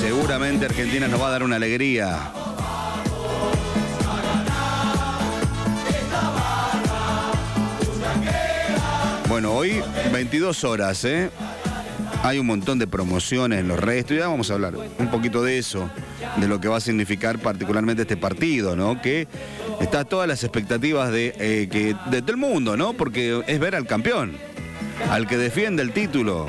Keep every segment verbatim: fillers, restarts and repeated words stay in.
Seguramente Argentina nos va a dar una alegría. Bueno, hoy veintidós horas, ¿eh? Hay un montón de promociones en los restos, ya vamos a hablar un poquito de eso, de lo que va a significar particularmente este partido, ¿no? Que está a todas las expectativas de, eh, que, de todo el mundo, ¿no? Porque es ver al campeón, al que defiende el título.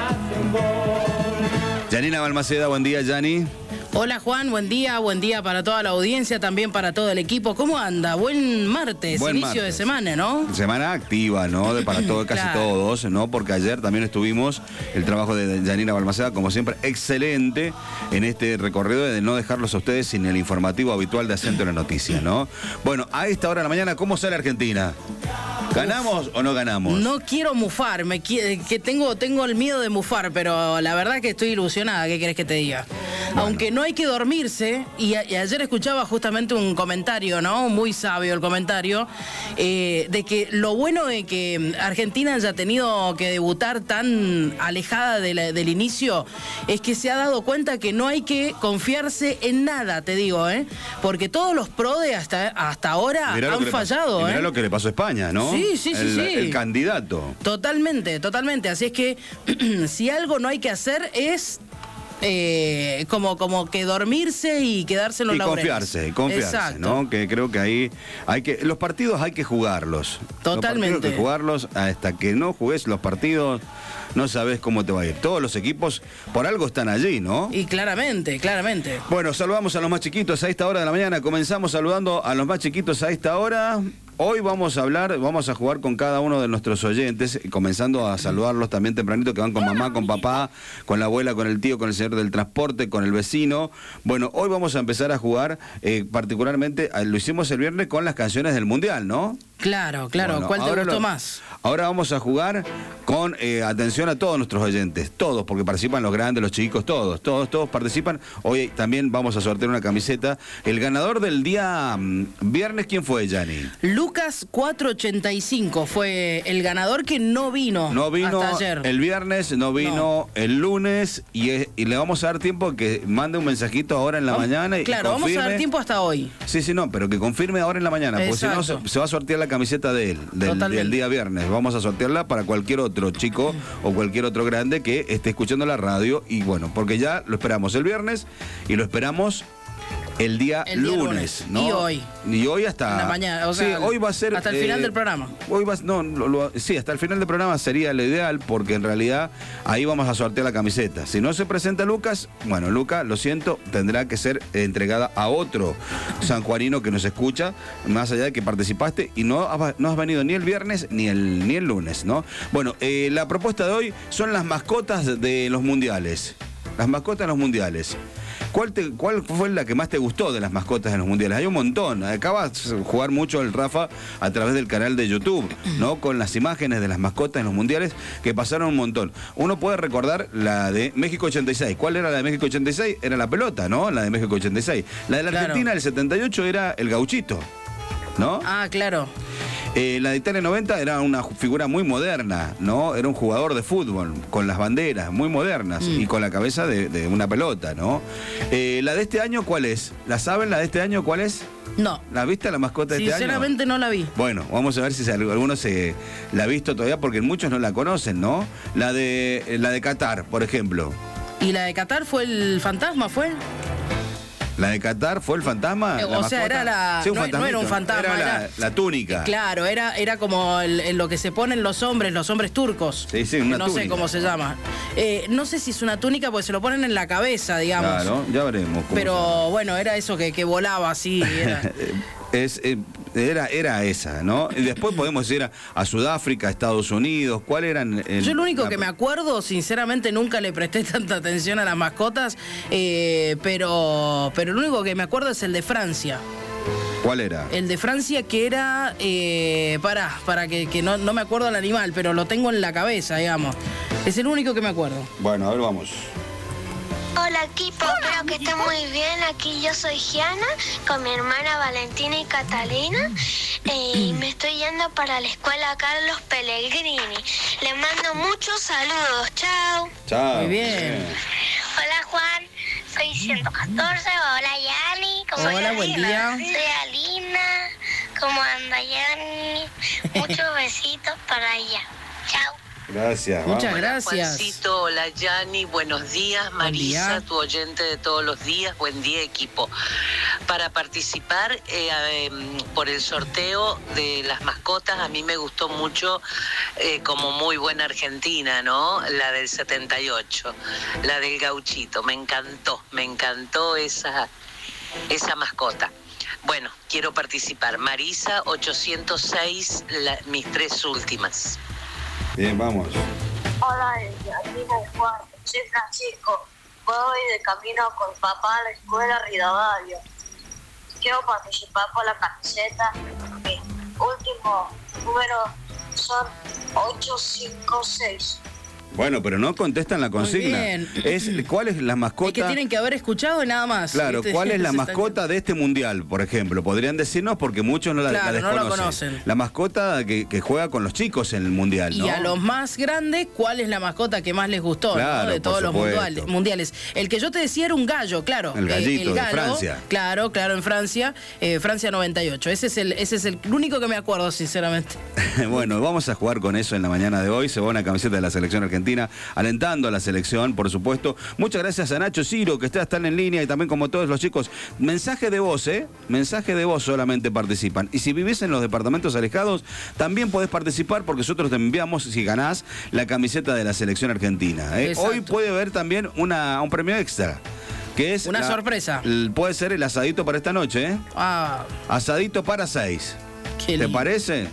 Yanina Balmaceda, buen día, Yani. Hola Juan, buen día, buen día para toda la audiencia, también para todo el equipo. ¿Cómo anda? Buen martes, buen inicio martes. de semana, ¿no? Semana activa, ¿no? De para todo, casi claro. todos, ¿no? Porque ayer también estuvimos, el trabajo de Yanina Balmaceda, como siempre, excelente en este recorrido de no dejarlos a ustedes sin el informativo habitual de Acento en la Noticia, ¿no? Bueno, a esta hora de la mañana, ¿cómo sale Argentina? ¿Ganamos Uf, o no ganamos? No quiero mufar, me que tengo, tengo el miedo de mufar, pero la verdad que estoy ilusionada, ¿qué querés que te diga? Bueno. Aunque no hay que dormirse, y, a, y ayer escuchaba justamente un comentario, ¿no? Muy sabio el comentario, eh, de que lo bueno de que Argentina haya tenido que debutar tan alejada de la, del inicio es que se ha dado cuenta que no hay que confiarse en nada, te digo, ¿eh? Porque todos los PRODE hasta, hasta ahora mirá han fallado, ¿eh? Mirá ¿eh? lo que le pasó a España, ¿no? Sí, sí, sí, el, sí. El candidato. Totalmente, totalmente. Así es que si algo no hay que hacer es eh, como, como que dormirse y quedarse en los y laureles. confiarse, confiarse, Exacto. ¿no? Que creo que ahí hay que los partidos hay que jugarlos. Totalmente. Los partidos hay que jugarlos hasta que no jugues los partidos. No sabes cómo te va a ir. Todos los equipos por algo están allí, ¿no? Y claramente, claramente. Bueno, saludamos a los más chiquitos a esta hora de la mañana. Comenzamos saludando a los más chiquitos a esta hora. Hoy vamos a hablar, vamos a jugar con cada uno de nuestros oyentes, comenzando a saludarlos también tempranito, que van con mamá, con papá, con la abuela, con el tío, con el señor del transporte, con el vecino. Bueno, hoy vamos a empezar a jugar, eh, particularmente, lo hicimos el viernes con las canciones del Mundial, ¿no? Claro, claro. Bueno, ¿cuál te gustó lo, más? Ahora vamos a jugar con eh, atención a todos nuestros oyentes, todos, porque participan los grandes, los chicos, todos, todos, todos participan. Hoy también vamos a sortear una camiseta. El ganador del día um, viernes, ¿quién fue, Yani? Lucas cuatrocientos ochenta y cinco fue el ganador que no vino, no vino hasta ayer. El viernes, no vino no. el lunes y, y le vamos a dar tiempo que mande un mensajito ahora en la vamos, mañana. Y claro, confirme. Vamos a dar tiempo hasta hoy. Sí, sí, no, pero que confirme ahora en la mañana, porque si no se, se va a sortear la camiseta de él, del, del día viernes. Vamos a sortearla para cualquier otro chico o cualquier otro grande que esté escuchando la radio. Y bueno, porque ya lo esperamos el viernes y lo esperamos el día, el día lunes, lunes, ¿no? Y hoy. Y hoy hasta... En la mañana, o sea, sí, hoy va a ser... hasta el final eh, del programa. Hoy va, no, lo, lo, sí, hasta el final del programa sería lo ideal, porque en realidad ahí vamos a sortear la camiseta. Si no se presenta Lucas, bueno, Lucas, lo siento, tendrá que ser entregada a otro sanjuanino que nos escucha, más allá de que participaste y no, no has venido ni el viernes ni el, ni el lunes, ¿no? Bueno, eh, la propuesta de hoy son las mascotas de los mundiales. Las mascotas de los mundiales. ¿Cuál, te, ¿Cuál fue la que más te gustó de las mascotas en los mundiales? Hay un montón. Acabas de jugar mucho el Rafa a través del canal de YouTube, ¿no? Con las imágenes de las mascotas en los mundiales que pasaron un montón. Uno puede recordar la de México ochenta y seis. ¿Cuál era la de México ochenta y seis? Era la pelota, ¿no? La de México ochenta y seis. La de la Argentina del claro. setenta y ocho era el gauchito, ¿no? Ah, claro. Eh, la de Italia noventa era una figura muy moderna, ¿no? Era un jugador de fútbol, con las banderas muy modernas mm. y con la cabeza de, de una pelota, ¿no? Eh, la de este año, ¿cuál es? ¿La saben la de este año cuál es? No. ¿La viste la mascota de este año? Sinceramente no la vi. Bueno, vamos a ver si alguno se la ha visto todavía, porque muchos no la conocen, ¿no? La de, la de Qatar, por ejemplo. ¿Y la de Qatar fue el fantasma, fue? La de Qatar fue el fantasma. Eh, o sea, era la. Sí, no, no era un fantasma. Era, era la, la túnica. Claro, era, era como el, el, lo que se ponen los hombres, los hombres turcos. Sí, sí, una no túnica. sé cómo se llama. Eh, no sé si es una túnica porque se lo ponen en la cabeza, digamos. Claro, ya veremos. Cómo Pero será. Bueno, era eso que, que volaba así. Era. es, eh, era, era esa, ¿no? Y después podemos ir a, a Sudáfrica, a Estados Unidos. ¿Cuál eran? El, Yo lo único la... que me acuerdo, sinceramente, nunca le presté tanta atención a las mascotas, eh, pero, pero lo único que me acuerdo es el de Francia. ¿Cuál era? El de Francia que era, eh, para, para que, que no, no me acuerdo el animal, pero lo tengo en la cabeza, digamos. Es el único que me acuerdo. Bueno, a ver, vamos. Hola equipo, espero que estén muy bien. Aquí yo soy Giana con mi hermana Valentina y Catalina eh, y me estoy yendo para la escuela Carlos Pellegrini. Les mando muchos saludos, chao. Chao. Muy bien. Hola Juan, soy ciento catorce. Hola, Yani. ¿Cómo Hola, andas? buen día. Soy Alina. ¿Cómo anda, Yani? Muchos besitos para allá. Chao. Gracias. Muchas vamos. gracias. Juancito, hola Yani, buenos días. Marisa, día. tu oyente de todos los días, buen día equipo. Para participar eh, eh, por el sorteo de las mascotas, a mí me gustó mucho, eh, como muy buena argentina, ¿no? La del setenta y ocho, la del gauchito, me encantó, me encantó esa, esa mascota. Bueno, quiero participar. Marisa, ochocientos seis, la, mis tres últimas. Bien, vamos. Hola, Alina de Juan. Soy Francisco. Voy de camino con papá a la escuela Rivadavia. Quiero participar por la camiseta. Mi último número son ocho cinco seis. Bueno, pero no contestan la consigna. bien. Es, ¿cuál es la mascota? Es que tienen que haber escuchado y nada más. Claro, ¿viste? ¿cuál es la Se están- mascota de este mundial, por ejemplo? Podrían decirnos porque muchos no la, Claro, la no lo desconocen. conocen. La mascota que, que juega con los chicos en el mundial, ¿no? Y a los más grandes, ¿cuál es la mascota que más les gustó? Claro, ¿no? De por todos los supuesto. mundiales, mundiales. El que yo te decía era un gallo, claro. El gallito Eh, el de gallo, Francia. Claro, claro, en Francia. eh, Francia noventa y ocho. Ese es el, ese es el único que me acuerdo, sinceramente. Bueno, vamos a jugar con eso en la mañana de hoy. Se va una camiseta de la selección argentina, alentando a la selección, por supuesto. Muchas gracias a Nacho Ciro, que está, están en línea, y también como todos los chicos. Mensaje de voz, ¿eh? Mensaje de voz solamente participan. Y si vivís en los departamentos alejados, también podés participar porque nosotros te enviamos, si ganás, la camiseta de la selección argentina. ¿eh? Exacto. Hoy puede haber también una, un premio extra, que es... Una la- sorpresa. el- puede ser el asadito para esta noche, ¿eh? Ah, Asadito para seis. qué ¿Te lindo. parece?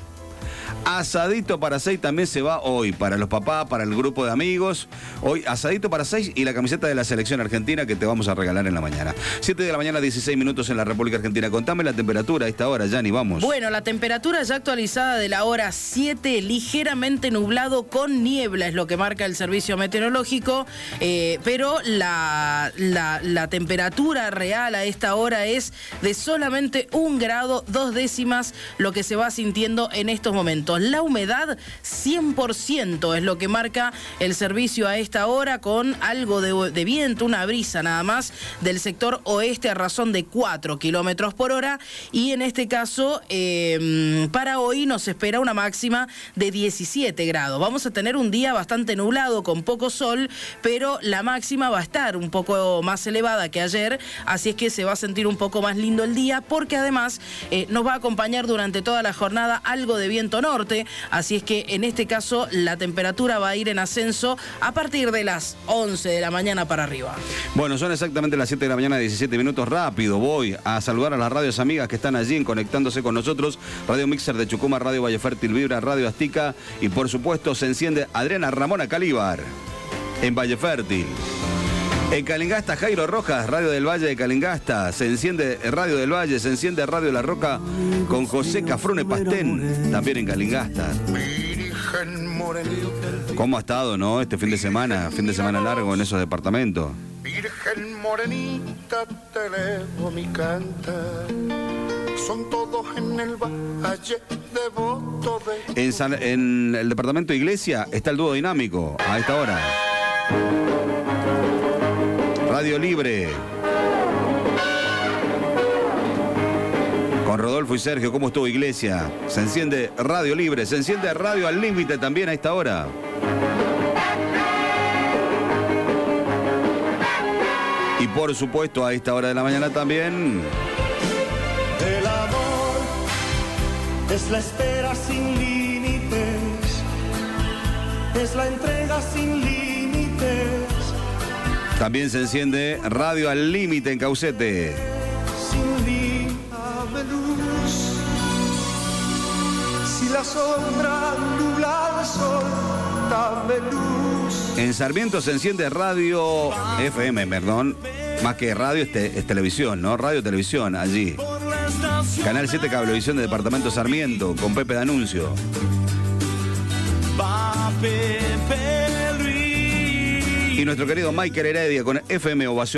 Asadito para seis también se va hoy, para los papás, para el grupo de amigos. Hoy asadito para seis y la camiseta de la selección argentina que te vamos a regalar en la mañana. siete de la mañana, dieciséis minutos en la República Argentina. Contame la temperatura a esta hora, Yani, vamos. Bueno, la temperatura ya actualizada de la hora siete, ligeramente nublado con niebla, es lo que marca el servicio meteorológico, eh, pero la, la, la temperatura real a esta hora es de solamente un grado, dos décimas, lo que se va sintiendo en estos momentos. La humedad, cien por ciento, es lo que marca el servicio a esta hora, con algo de, de viento, una brisa nada más, del sector oeste a razón de cuatro kilómetros por hora, y en este caso, eh, para hoy nos espera una máxima de diecisiete grados. Vamos a tener un día bastante nublado, con poco sol, pero la máxima va a estar un poco más elevada que ayer, así es que se va a sentir un poco más lindo el día, porque además eh, nos va a acompañar durante toda la jornada algo de viento norte, así es que en este caso la temperatura va a ir en ascenso a partir de las once de la mañana para arriba. Bueno, son exactamente las siete de la mañana, diecisiete minutos. Rápido voy a saludar a las radios amigas que están allí conectándose con nosotros. Radio Mixer de Chucuma, Radio Valle Fértil, Vibra, Radio Aztica, y por supuesto se enciende Adriana Ramona Calíbar en Valle Fértil. En Calingasta, Jairo Rojas, Radio del Valle de Calingasta. Se enciende Radio del Valle, se enciende Radio La Roca con José Cafrune Pastén, también en Calingasta. ¿Cómo ha estado, no? Este fin de semana, fin de semana largo en esos departamentos. Virgen morenita, te elevo mi cantar. Son todos en el valle devoto de... En, San- en el departamento de Iglesia está el dúo dinámico a esta hora. Radio Libre. Con Rodolfo y Sergio, ¿cómo estuvo Iglesia? Se enciende Radio Libre, se enciende Radio Al Límite también a esta hora. Y por supuesto a esta hora de la mañana también... El amor es la espera sin límites, es la entrega sin límites, También se enciende Radio Al Límite en Caucete. sin límites. Dame luz, si la sombra nubla al sol, dame luz. En Sarmiento se enciende Radio F M, perdón. Más que radio es, te- es televisión, ¿no? Radio Televisión, allí. Canal siete Cablevisión de Departamento Sarmiento, con Pepe D'Anuncio. Va Pepe Luis. Y nuestro querido Michael Heredia con F M Ovación.